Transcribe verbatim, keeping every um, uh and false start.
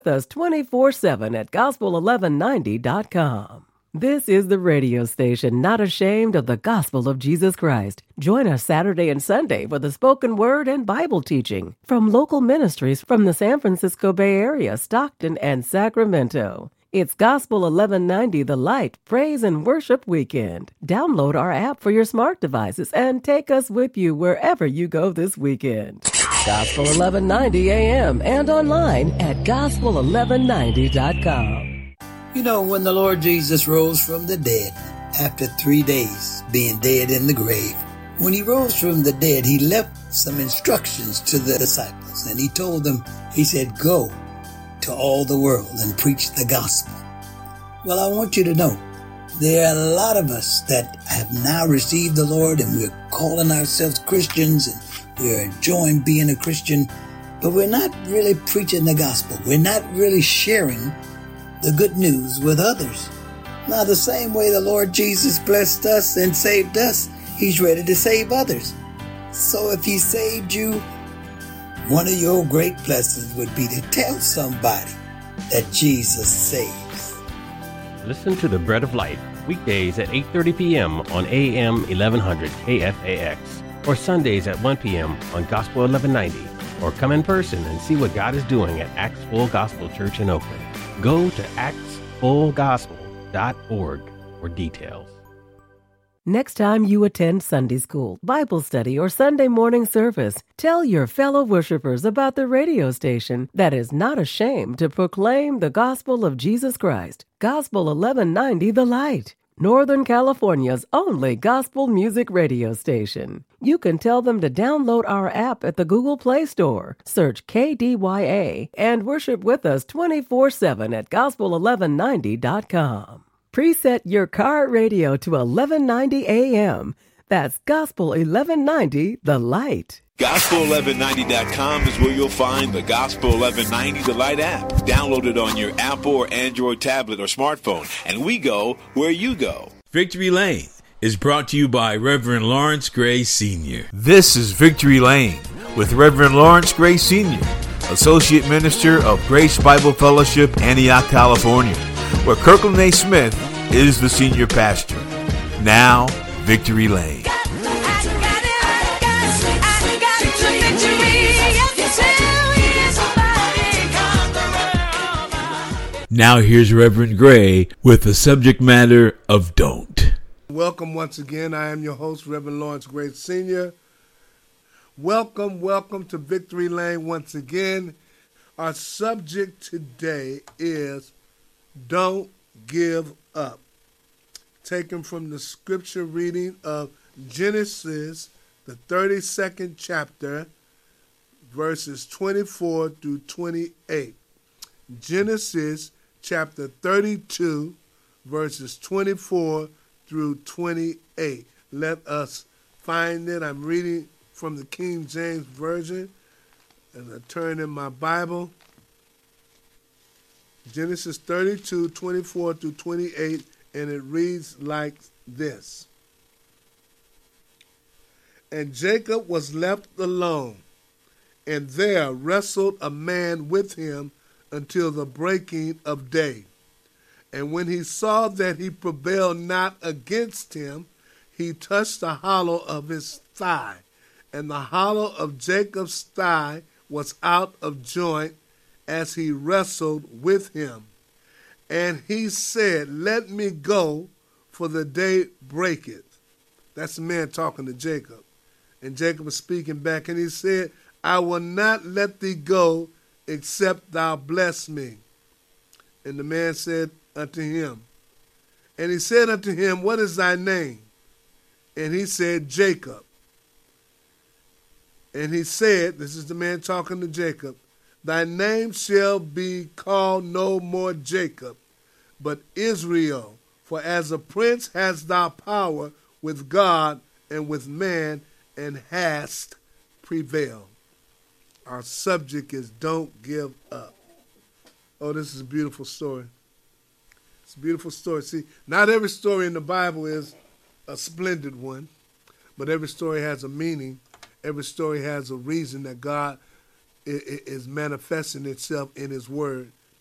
us twenty-four seven at gospel eleven ninety dot com. This is the radio station not ashamed of the gospel of Jesus Christ. Join us Saturday and Sunday for the spoken word and Bible teaching from local ministries from the San Francisco Bay Area, Stockton, and Sacramento. It's Gospel eleven ninety The Light Praise and Worship Weekend. Download our app for your smart devices and take us with you wherever you go this weekend. Gospel eleven ninety A M and online at gospel eleven ninety dot com. You know, when the Lord Jesus rose from the dead, after three days being dead in the grave, when he rose from the dead, he left some instructions to the disciples. And he told them, he said, go to all the world and preach the gospel. Well, I want you to know, there are a lot of us that have now received the Lord, and we're calling ourselves Christians, and we're enjoying being a Christian, but we're not really preaching the gospel. We're not really sharing the good news with others. Now, the same way the Lord Jesus blessed us and saved us, he's ready to save others. So if he saved you, one of your great blessings would be to tell somebody that Jesus saves. Listen to The Bread of Life weekdays at eight thirty p.m. on A M eleven hundred K F A X or Sundays at one p.m. on Gospel eleven ninety, or come in person and see what God is doing at Acts Full Gospel Church in Oakland. Go to acts full gospel dot org for details. Next time you attend Sunday school, Bible study, or Sunday morning service, tell your fellow worshipers about the radio station that is not ashamed to proclaim the gospel of Jesus Christ. Gospel eleven ninety The Light, Northern California's only gospel music radio station. You can tell them to download our app at the Google Play Store, search K D Y A, and worship with us twenty-four seven at gospel eleven ninety dot com. Preset your car radio to eleven ninety A M. That's Gospel eleven ninety The Light. gospel eleven ninety dot com is where you'll find the Gospel eleven ninety The Light app. Download it on your Apple or Android tablet or smartphone, and we go where you go. Victory Lane is brought to you by Reverend Lawrence Gray Senior This is Victory Lane with Reverend Lawrence Gray Senior, Associate Minister of Grace Bible Fellowship, Antioch, California, where Kirkland A. Smith is the senior pastor. Now, Victory Lane. Now here's Reverend Gray with the subject matter of don't. Welcome once again. I am your host, Reverend Lawrence Gray Senior Welcome, welcome to Victory Lane once again. Our subject today is don't give up. Taken from the scripture reading of Genesis, the thirty-second chapter, verses twenty-four through twenty-eight. Genesis chapter thirty-two, verses twenty-four through twenty-eight. Let us find it. I'm reading from the King James Version, and I turn in my Bible. Genesis thirty-two, twenty-four through twenty-eight, and it reads like this. And Jacob was left alone, and there wrestled a man with him until the breaking of day. And when he saw that he prevailed not against him, he touched the hollow of his thigh. And the hollow of Jacob's thigh was out of joint as he wrestled with him. And he said, let me go, for the day breaketh. That's the man talking to Jacob. And Jacob was speaking back, and he said, I will not let thee go, except thou bless me. And the man said unto him, and he said unto him, what is thy name? And he said, Jacob. And he said, this is the man talking to Jacob, thy name shall be called no more Jacob, but Israel, for as a prince hast thou power with God and with man, and hast prevailed. Our subject is don't give up. Oh, this is a beautiful story. It's a beautiful story. See, not every story in the Bible is a splendid one, but every story has a meaning. Every story has a reason that God is manifesting itself in his word.